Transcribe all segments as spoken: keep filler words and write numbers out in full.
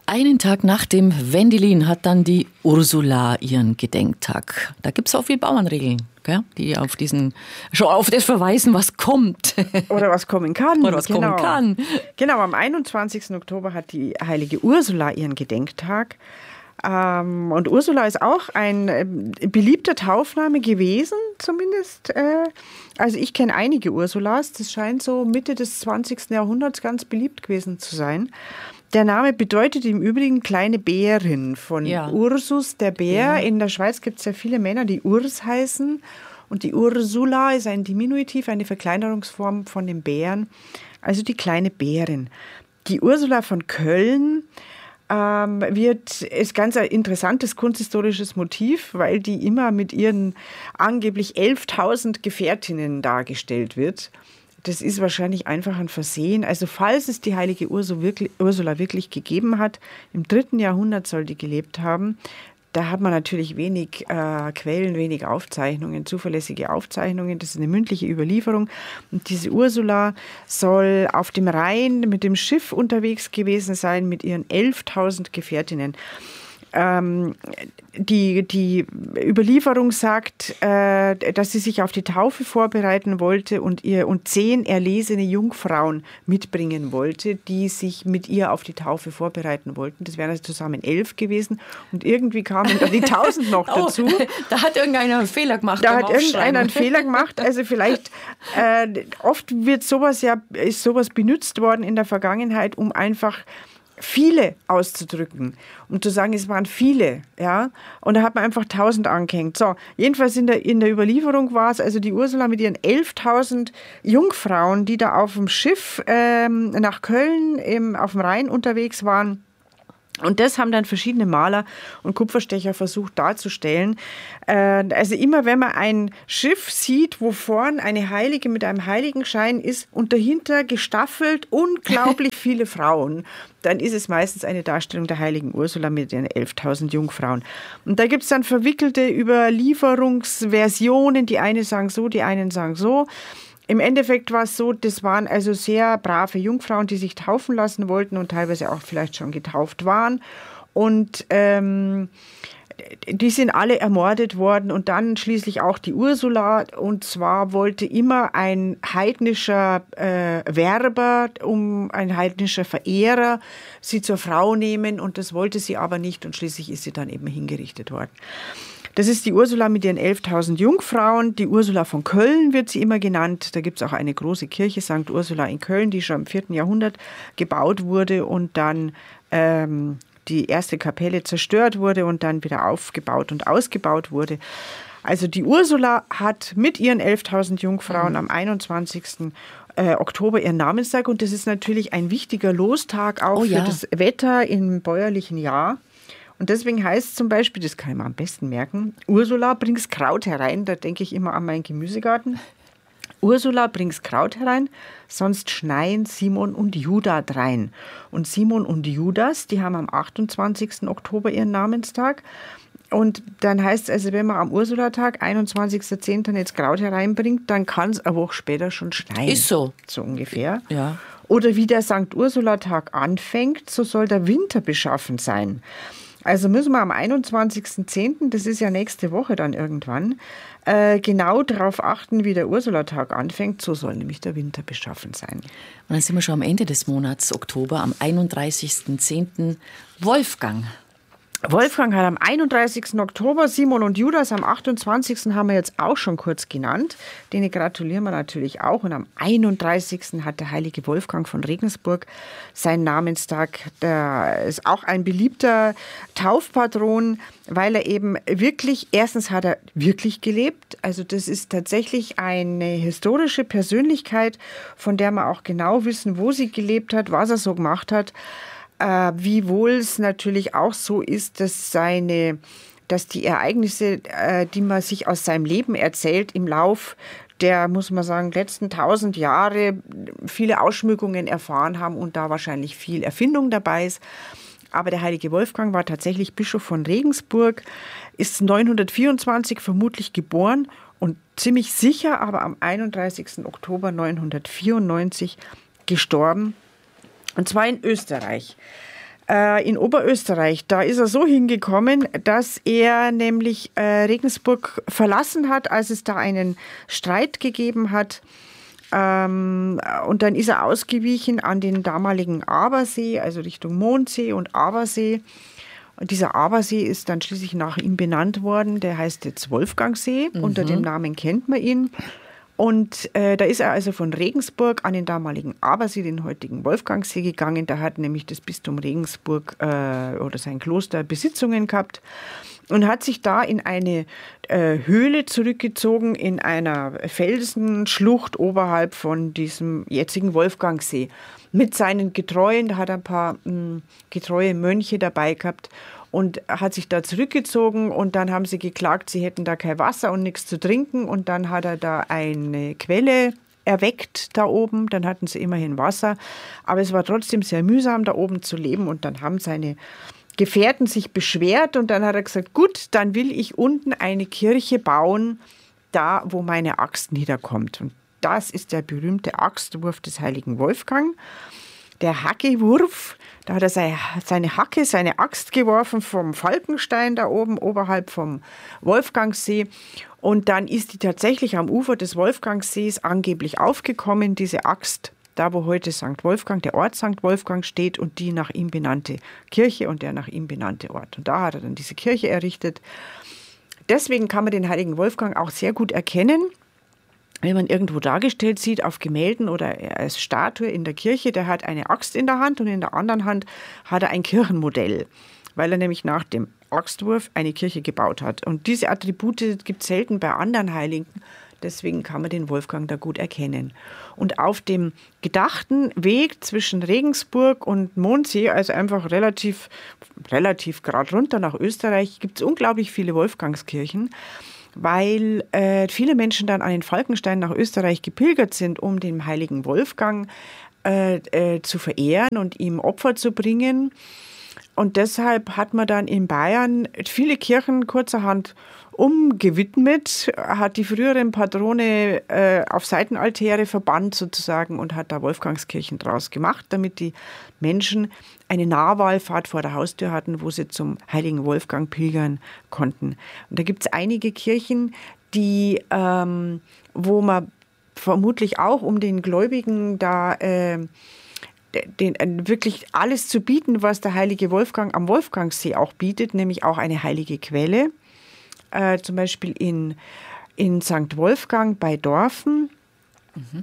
Einen Tag nach dem Wendelin hat dann die Ursula ihren Gedenktag. Da gibt es auch viele Bauernregeln, gell? Die auf diesen, schon auf das verweisen, was kommt. Oder was kommen kann. Oder was genau. kommen kann. Genau, am einundzwanzigsten Oktober hat die heilige Ursula ihren Gedenktag. Ähm, und Ursula ist auch ein äh, beliebter Taufname gewesen, zumindest. Äh, also ich kenne einige Ursulas. Das scheint so Mitte des zwanzigsten Jahrhunderts ganz beliebt gewesen zu sein. Der Name bedeutet im Übrigen kleine Bärin, von ja. Ursus, der Bär. Ja. In der Schweiz gibt es ja viele Männer, die Urs heißen. Und die Ursula ist ein Diminutiv, eine Verkleinerungsform von dem Bären. Also die kleine Bärin. Die Ursula von Köln ähm, wird, ist ganz ein interessantes kunsthistorisches Motiv, weil die immer mit ihren angeblich elftausend Gefährtinnen dargestellt wird. Das ist wahrscheinlich einfach ein Versehen. Also falls es die heilige Ursula wirklich, Ursula wirklich gegeben hat, im dritten Jahrhundert soll die gelebt haben, da hat man natürlich wenig äh, Quellen, wenig Aufzeichnungen, zuverlässige Aufzeichnungen. Das ist eine mündliche Überlieferung. Und diese Ursula soll auf dem Rhein mit dem Schiff unterwegs gewesen sein mit ihren elftausend Gefährtinnen. Ähm, die, die Überlieferung sagt, äh, dass sie sich auf die Taufe vorbereiten wollte und ihr und zehn erlesene Jungfrauen mitbringen wollte, die sich mit ihr auf die Taufe vorbereiten wollten. Das wären also zusammen elf gewesen. Und irgendwie kamen dann die tausend noch dazu. Oh, da hat irgendeiner einen Fehler gemacht. Da hat irgendeiner einen Fehler gemacht. Also vielleicht, äh, oft wird sowas ja, ist sowas benutzt worden in der Vergangenheit, um einfach viele auszudrücken, um zu sagen, es waren viele, ja, und da hat man einfach tausend angehängt. So, jedenfalls in der, in der Überlieferung war es also die Ursula mit ihren elftausend Jungfrauen, die da auf dem Schiff ähm, nach Köln im, auf dem Rhein unterwegs waren. Und das haben dann verschiedene Maler und Kupferstecher versucht darzustellen. Also immer wenn man ein Schiff sieht, wo vorn eine Heilige mit einem Heiligenschein ist und dahinter gestaffelt unglaublich viele Frauen, dann ist es meistens eine Darstellung der heiligen Ursula mit ihren elftausend Jungfrauen. Und da gibt es dann verwickelte Überlieferungsversionen. Die einen sagen so, die einen sagen so. Im Endeffekt war es so, das waren also sehr brave Jungfrauen, die sich taufen lassen wollten und teilweise auch vielleicht schon getauft waren. Und ähm, die sind alle ermordet worden und dann schließlich auch die Ursula. Und zwar wollte immer ein heidnischer äh, Werber, um ein heidnischer Verehrer, sie zur Frau nehmen. Und das wollte sie aber nicht und schließlich ist sie dann eben hingerichtet worden. Das ist die Ursula mit ihren elftausend Jungfrauen. Die Ursula von Köln wird sie immer genannt. Da gibt es auch eine große Kirche, Sankt Ursula in Köln, die schon im vierten Jahrhundert gebaut wurde und dann ähm, die erste Kapelle zerstört wurde und dann wieder aufgebaut und ausgebaut wurde. Also die Ursula hat mit ihren elftausend Jungfrauen mhm. am einundzwanzigsten Oktober ihren Namenstag. Und das ist natürlich ein wichtiger Lostag auch oh, für ja. das Wetter im bäuerlichen Jahr. Und deswegen heißt es zum Beispiel, das kann ich mir am besten merken, Ursula, bring's Kraut herein. Da denke ich immer an meinen Gemüsegarten. Ursula, bring's Kraut herein, sonst schneien Simon und Judas drein. Und Simon und Judas, die haben am achtundzwanzigsten Oktober ihren Namenstag. Und dann heißt es also, wenn man am Ursulatag, einundzwanzigsten zehnten jetzt Kraut hereinbringt, dann kann es eine Woche später schon schneien. Ist so. So ungefähr. Ja. Oder wie der Sankt Ursula-Tag anfängt, so soll der Winter beschaffen sein. Also müssen wir am einundzwanzigsten zehnten, das ist ja nächste Woche dann irgendwann, äh, genau darauf achten, wie der Ursulatag anfängt. So soll nämlich der Winter beschaffen sein. Und dann sind wir schon am Ende des Monats Oktober, am einunddreißigsten zehnten Wolfgang. Wolfgang hat am einunddreißigsten Oktober, Simon und Judas am achtundzwanzigsten haben wir jetzt auch schon kurz genannt. Denen gratulieren wir natürlich auch. Und am einunddreißigsten hat der heilige Wolfgang von Regensburg seinen Namenstag. Der ist auch ein beliebter Taufpatron, weil er eben wirklich, erstens hat er wirklich gelebt. Also das ist tatsächlich eine historische Persönlichkeit, von der wir auch genau wissen, wo sie gelebt hat, was er so gemacht hat. Äh, wiewohl es natürlich auch so ist, dass seine, dass die Ereignisse, äh, die man sich aus seinem Leben erzählt, im Lauf der, muss man sagen, letzten tausend Jahre viele Ausschmückungen erfahren haben und da wahrscheinlich viel Erfindung dabei ist. Aber der heilige Wolfgang war tatsächlich Bischof von Regensburg, ist neunhundertvierundzwanzig vermutlich geboren und ziemlich sicher aber am einunddreißigsten Oktober neunhundertvierundneunzig gestorben. Und zwar in Österreich. äh, in Oberösterreich. Da ist er so hingekommen, dass er nämlich äh, Regensburg verlassen hat, als es da einen Streit gegeben hat. Ähm, und dann ist er ausgewichen an den damaligen Abersee, also Richtung Mondsee und Abersee. Und dieser Abersee ist dann schließlich nach ihm benannt worden. Der heißt jetzt Wolfgangsee. Mhm. Unter dem Namen kennt man ihn. Und äh, da ist er also von Regensburg an den damaligen Abersee, den heutigen Wolfgangsee, gegangen. Da hat nämlich das Bistum Regensburg äh, oder sein Kloster Besitzungen gehabt und hat sich da in eine äh, Höhle zurückgezogen, in einer Felsenschlucht oberhalb von diesem jetzigen Wolfgangsee. Mit seinen Getreuen, da hat er ein paar mh, getreue Mönche dabei gehabt und hat sich da zurückgezogen und dann haben sie geklagt, sie hätten da kein Wasser und nichts zu trinken und dann hat er da eine Quelle erweckt da oben, dann hatten sie immerhin Wasser, aber es war trotzdem sehr mühsam da oben zu leben und dann haben seine Gefährten sich beschwert und dann hat er gesagt, gut, dann will ich unten eine Kirche bauen, da wo meine Axt niederkommt. Und das ist der berühmte Axtwurf des heiligen Wolfgang. Der Hackewurf, da hat er seine Hacke, seine Axt geworfen vom Falkenstein da oben, oberhalb vom Wolfgangsee. Und dann ist die tatsächlich am Ufer des Wolfgangsees angeblich aufgekommen, diese Axt, da wo heute Sankt Wolfgang, der Ort Sankt Wolfgang steht und die nach ihm benannte Kirche und der nach ihm benannte Ort. Und da hat er dann diese Kirche errichtet. Deswegen kann man den heiligen Wolfgang auch sehr gut erkennen, wenn man irgendwo dargestellt sieht, auf Gemälden oder als Statue in der Kirche, der hat eine Axt in der Hand und in der anderen Hand hat er ein Kirchenmodell, weil er nämlich nach dem Axtwurf eine Kirche gebaut hat. Und diese Attribute gibt es selten bei anderen Heiligen, deswegen kann man den Wolfgang da gut erkennen. Und auf dem gedachten Weg zwischen Regensburg und Mondsee, also einfach relativ, relativ gerade runter nach Österreich, gibt es unglaublich viele Wolfgangskirchen, weil äh, viele Menschen dann an den Falkenstein nach Österreich gepilgert sind, um den heiligen Wolfgang äh, äh, zu verehren und ihm Opfer zu bringen. Und deshalb hat man dann in Bayern viele Kirchen kurzerhand umgewidmet, hat die früheren Patrone äh, auf Seitenaltäre verbannt sozusagen und hat da Wolfgangskirchen draus gemacht, damit die Menschen eine Nahwallfahrt vor der Haustür hatten, wo sie zum heiligen Wolfgang pilgern konnten. Und da gibt es einige Kirchen, die, ähm, wo man vermutlich auch um den Gläubigen da äh, Den, wirklich alles zu bieten, was der heilige Wolfgang am Wolfgangsee auch bietet, nämlich auch eine heilige Quelle, äh, zum Beispiel in, in Sankt Wolfgang bei Dorfen. Mhm.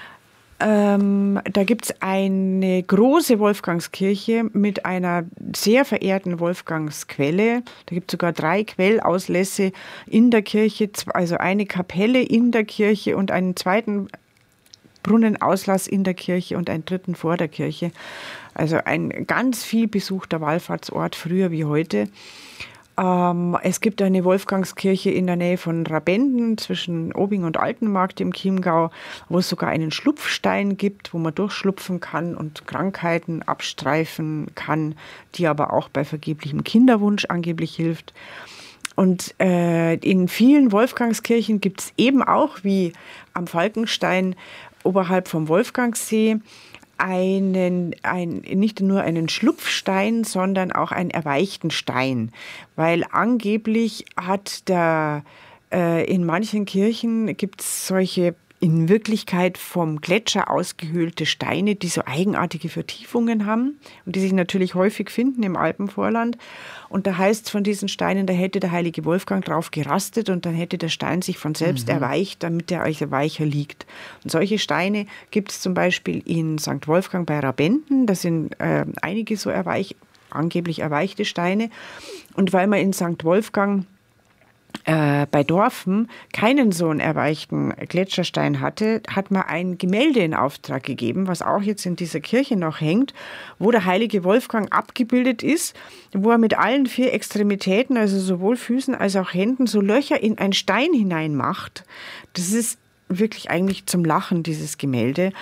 Ähm, da gibt es eine große Wolfgangskirche mit einer sehr verehrten Wolfgangsquelle. Da gibt es sogar drei Quellauslässe in der Kirche, also eine Kapelle in der Kirche und einen zweiten Brunnenauslass in der Kirche und einen dritten vor der Kirche. Also ein ganz viel besuchter Wallfahrtsort, früher wie heute. Ähm, es gibt eine Wolfgangskirche in der Nähe von Rabenden zwischen Obing und Altenmarkt im Chiemgau, wo es sogar einen Schlupfstein gibt, wo man durchschlupfen kann und Krankheiten abstreifen kann, die aber auch bei vergeblichem Kinderwunsch angeblich hilft. Und äh, in vielen Wolfgangskirchen gibt es eben auch, wie am Falkenstein, oberhalb vom Wolfgangsee, einen, ein, nicht nur einen Schlupfstein, sondern auch einen erweichten Stein. Weil angeblich hat der, äh, in manchen Kirchen gibt es solche in Wirklichkeit vom Gletscher ausgehöhlte Steine, die so eigenartige Vertiefungen haben und die sich natürlich häufig finden im Alpenvorland. Und da heißt es von diesen Steinen, da hätte der heilige Wolfgang drauf gerastet und dann hätte der Stein sich von selbst mhm. erweicht, damit er also weicher liegt. Und solche Steine gibt es zum Beispiel in Sankt Wolfgang bei Rabenden. Das sind äh, einige so erweich, angeblich erweichte Steine. Und weil man in Sankt Wolfgang Äh, bei Dorfen keinen so einen erweichten Gletscherstein hatte, hat man ein Gemälde in Auftrag gegeben, was auch jetzt in dieser Kirche noch hängt, wo der heilige Wolfgang abgebildet ist, wo er mit allen vier Extremitäten, also sowohl Füßen als auch Händen, so Löcher in einen Stein hinein macht. Das ist wirklich eigentlich zum Lachen, dieses Gemälde.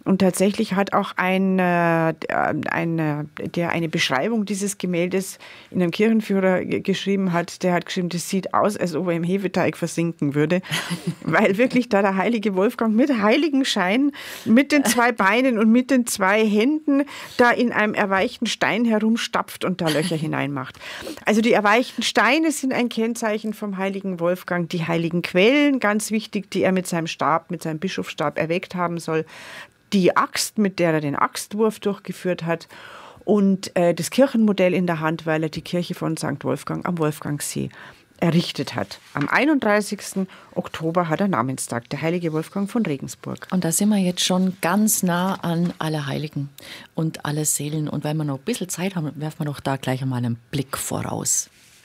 Und tatsächlich hat auch ein, äh, ein, der eine Beschreibung dieses Gemäldes in einem Kirchenführer g- geschrieben hat, der hat geschrieben, das sieht aus, als ob er im Hefeteig versinken würde, weil wirklich da der heilige Wolfgang mit Heiligenschein, mit den zwei Beinen und mit den zwei Händen da in einem erweichten Stein herumstapft und da Löcher hineinmacht. Also die erweichten Steine sind ein Kennzeichen vom heiligen Wolfgang, die heiligen Quellen, ganz wichtig, die er mit seinem Stab, mit seinem Bischofsstab erweckt haben soll, die Axt, mit der er den Axtwurf durchgeführt hat und äh, das Kirchenmodell in der Hand, weil er die Kirche von Sankt Wolfgang am Wolfgangsee errichtet hat. Am einunddreißigsten Oktober hat er Namenstag, der heilige Wolfgang von Regensburg. Und da sind wir jetzt schon ganz nah an Allerheiligen und Allerseelen. Und weil wir noch ein bisschen Zeit haben, werfen wir doch da gleich einmal einen Blick voraus.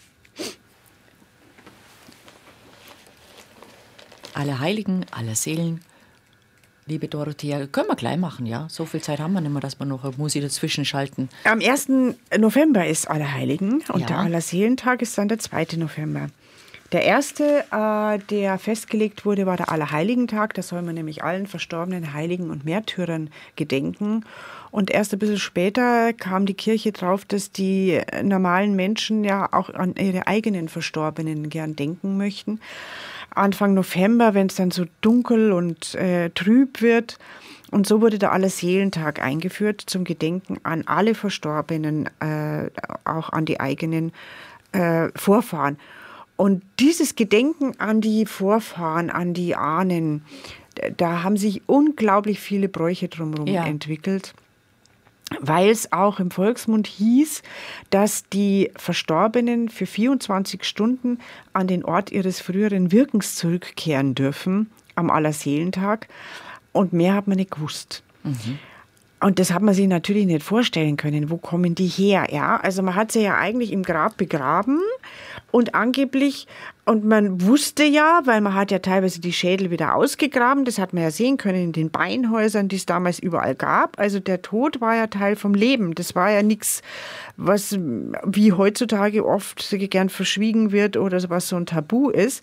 Allerheiligen, Allerseelen. Liebe Dorothea, können wir gleich machen, ja? So viel Zeit haben wir nicht mehr, dass wir noch eine Musik dazwischen schalten. Am ersten November ist Allerheiligen und Ja. der Allerseelentag ist dann der zweite November. Der erste, äh, der festgelegt wurde, war der Allerheiligentag. Da soll man nämlich allen verstorbenen Heiligen und Märtyrern gedenken. Und erst ein bisschen später kam die Kirche drauf, dass die normalen Menschen ja auch an ihre eigenen Verstorbenen gern denken möchten. Anfang November, wenn es dann so dunkel und äh, trüb wird. Und so wurde der Allerseelentag eingeführt zum Gedenken an alle Verstorbenen, äh, auch an die eigenen äh, Vorfahren. Und dieses Gedenken an die Vorfahren, an die Ahnen, da haben sich unglaublich viele Bräuche drumherum Ja. entwickelt. Weil es auch im Volksmund hieß, dass die Verstorbenen für vierundzwanzig Stunden an den Ort ihres früheren Wirkens zurückkehren dürfen am Allerseelentag. Und mehr hat man nicht gewusst. Mhm. Und das hat man sich natürlich nicht vorstellen können. Wo kommen die her? Ja, also man hat sie ja eigentlich im Grab begraben und angeblich, und man wusste ja, weil man hat ja teilweise die Schädel wieder ausgegraben, das hat man ja sehen können in den Beinhäusern, die es damals überall gab. Also der Tod war ja Teil vom Leben. Das war ja nichts, was wie heutzutage oft gern verschwiegen wird oder was so ein Tabu ist.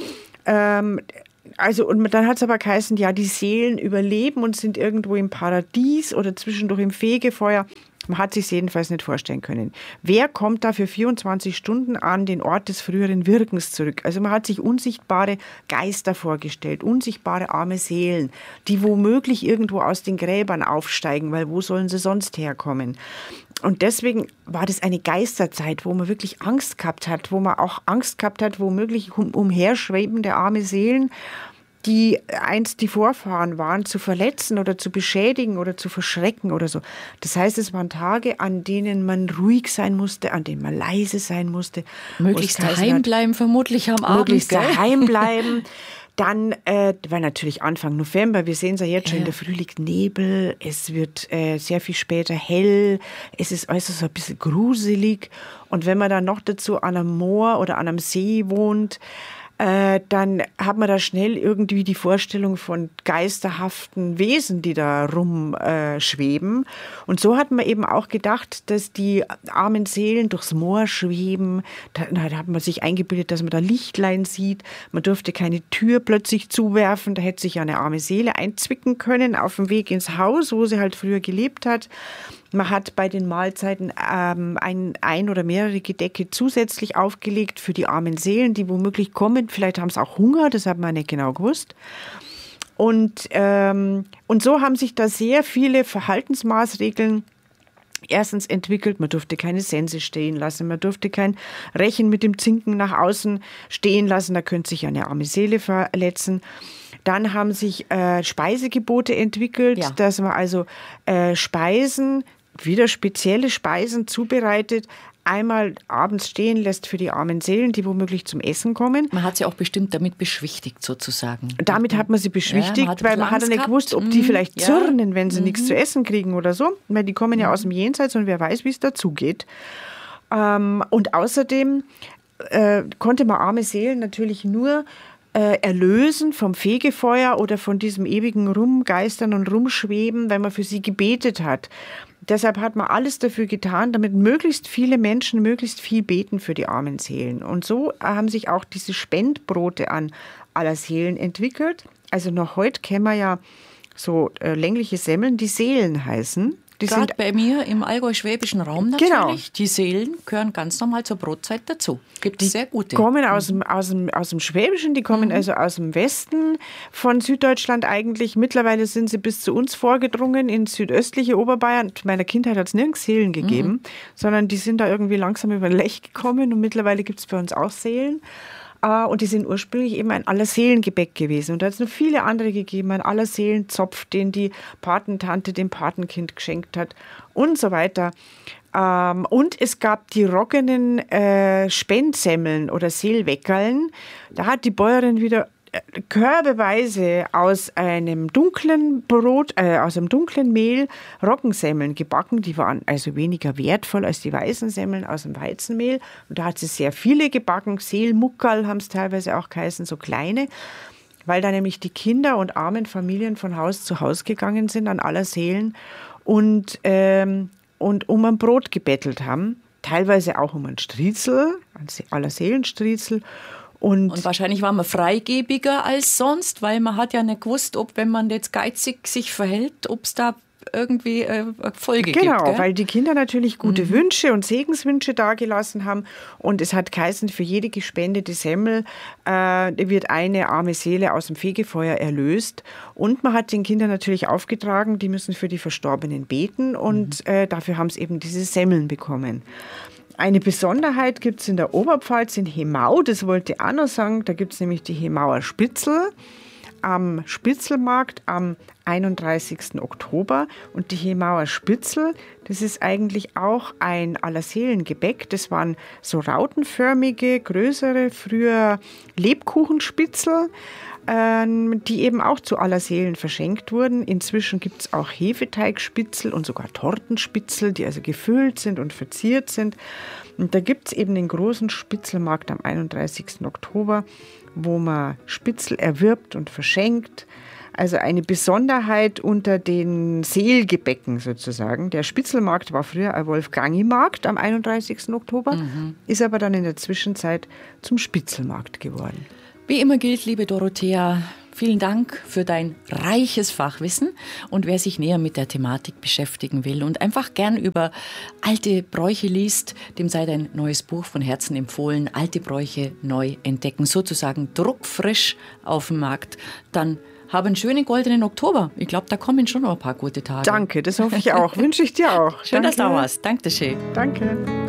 Ähm, Also, und dann hat es aber geheißen, ja, die Seelen überleben und sind irgendwo im Paradies oder zwischendurch im Fegefeuer. Man hat sich jedenfalls nicht vorstellen können. Wer kommt da für vierundzwanzig Stunden an den Ort des früheren Wirkens zurück? Also man hat sich unsichtbare Geister vorgestellt, unsichtbare arme Seelen, die womöglich irgendwo aus den Gräbern aufsteigen, weil wo sollen sie sonst herkommen? Und deswegen war das eine Geisterzeit, wo man wirklich Angst gehabt hat, wo man auch Angst gehabt hat, womöglich um, umherschwebende arme Seelen, die einst die Vorfahren waren, zu verletzen oder zu beschädigen oder zu verschrecken oder so. Das heißt, es waren Tage, an denen man ruhig sein musste, an denen man leise sein musste. Möglichst daheim bleiben, vermutlich am Abend. Möglichst gell? daheim bleiben. Dann, äh, weil natürlich Anfang November, wir sehen es ja jetzt schon, Ja. in der Früh liegt Nebel, es wird äh, sehr viel später hell, es ist äußerst so ein bisschen gruselig. Und wenn man dann noch dazu an einem Moor oder an einem See wohnt, äh, dann hat man da schnell irgendwie die Vorstellung von geisterhaften Wesen, die da rumschweben. Äh, und so hat man eben auch gedacht, dass die armen Seelen durchs Moor schweben. Da, da hat man sich eingebildet, dass man da Lichtlein sieht. Man durfte keine Tür plötzlich zuwerfen. Da hätte sich eine arme Seele einzwicken können auf dem Weg ins Haus, wo sie halt früher gelebt hat. Man hat bei den Mahlzeiten ähm, ein, ein oder mehrere Gedecke zusätzlich aufgelegt für die armen Seelen, die womöglich kommen. Vielleicht haben sie auch Hunger, das hat man nicht genau gewusst. Und, ähm, und so haben sich da sehr viele Verhaltensmaßregeln erstens entwickelt. Man durfte keine Sense stehen lassen, man durfte kein Rechen mit dem Zinken nach außen stehen lassen, da könnte sich eine arme Seele verletzen. Dann haben sich äh, Speisegebote entwickelt, Ja. dass man also äh, Speisen, wieder spezielle Speisen zubereitet, einmal abends stehen lässt für die armen Seelen, die womöglich zum Essen kommen. Man hat sie auch bestimmt damit beschwichtigt, sozusagen. Damit hat man sie beschwichtigt, Ja, man hat ein weil man bisschen hat ja nicht Angst gewusst, ob gehabt. die Mhm. vielleicht Ja. zürnen, wenn sie Mhm. nichts zu essen kriegen oder so. Weil die kommen ja aus dem Jenseits und wer weiß, wie es dazugeht. Ähm, und außerdem äh, konnte man arme Seelen natürlich nur äh, erlösen vom Fegefeuer oder von diesem ewigen Rumgeistern und Rumschweben, wenn man für sie gebetet hat. Deshalb hat man alles dafür getan, damit möglichst viele Menschen möglichst viel beten für die armen Seelen. Und so haben sich auch diese Spendbrote an Allerseelen entwickelt. Also noch heute kennen wir ja so äh, längliche Semmeln, die Seelen heißen. Die Gerade sind bei mir im allgäu-schwäbischen Raum natürlich. Genau. Die Seelen gehören ganz normal zur Brotzeit dazu. Gibt es sehr gute. Die kommen aus, dem, aus, dem, aus dem Schwäbischen, die kommen mhm. also aus dem Westen von Süddeutschland eigentlich. Mittlerweile sind sie bis zu uns vorgedrungen ins südöstliche Oberbayern. In meiner Kindheit hat es nirgends Seelen gegeben, mhm. sondern die sind da irgendwie langsam über den Lech gekommen und mittlerweile gibt es bei uns auch Seelen. Und die sind ursprünglich eben ein Allerseelengebäck gewesen. Und da hat es noch viele andere gegeben, ein Allerseelenzopf, den die Patentante dem Patenkind geschenkt hat und so weiter. Und es gab die roggenen äh, Spendsemmeln oder Seelweckerln. Da hat die Bäuerin wieder körbeweise aus einem dunklen Brot, äh, aus einem dunklen Mehl Roggensemmeln gebacken. Die waren also weniger wertvoll als die weißen Semmeln aus dem Weizenmehl. Und da hat sie sehr viele gebacken. Seelmuckerl haben es teilweise auch geheißen, so kleine. Weil da nämlich die Kinder und armen Familien von Haus zu Haus gegangen sind an Allerseelen und, ähm, und um ein Brot gebettelt haben. Teilweise auch um ein Striezel, ein Allerseelenstriezel. Und, und wahrscheinlich war man freigebiger als sonst, weil man hat ja nicht gewusst, ob, wenn man jetzt geizig sich verhält, ob es da irgendwie äh, Folge genau, gibt. Genau, weil die Kinder natürlich gute mhm. Wünsche und Segenswünsche dagelassen haben. Und es hat geheißen, für jede gespendete Semmel äh, wird eine arme Seele aus dem Fegefeuer erlöst. Und man hat den Kindern natürlich aufgetragen, die müssen für die Verstorbenen beten. Und mhm. äh, dafür haben sie eben diese Semmeln bekommen. Eine Besonderheit gibt es in der Oberpfalz, in Hemau, das wollte ich auch noch sagen, da gibt es nämlich die Hemauer Spitzel am Spitzelmarkt am einunddreißigsten Oktober. Und die Hemauer Spitzel, das ist eigentlich auch ein Allerseelengebäck. Das waren so rautenförmige, größere, früher Lebkuchenspitzel, die eben auch zu Allerseelen verschenkt wurden. Inzwischen gibt es auch Hefeteigspitzel und sogar Tortenspitzel, die also gefüllt sind und verziert sind. Und da gibt es eben den großen Spitzelmarkt am einunddreißigsten Oktober, wo man Spitzel erwirbt und verschenkt. Also eine Besonderheit unter den Seelgebäcken sozusagen. Der Spitzelmarkt war früher ein Wolfgangi-Markt am einunddreißigsten Oktober, mhm. ist aber dann in der Zwischenzeit zum Spitzelmarkt geworden. Wie immer gilt, liebe Dorothea, vielen Dank für dein reiches Fachwissen. Und wer sich näher mit der Thematik beschäftigen will und einfach gern über alte Bräuche liest, dem sei dein neues Buch von Herzen empfohlen, Alte Bräuche neu entdecken, sozusagen druckfrisch auf dem Markt. Dann hab einen schönen goldenen Oktober. Ich glaube, da kommen schon noch ein paar gute Tage. Danke, das hoffe ich auch. Wünsche ich dir auch. Schön, Danke. dass du da warst. Dankeschön. Danke.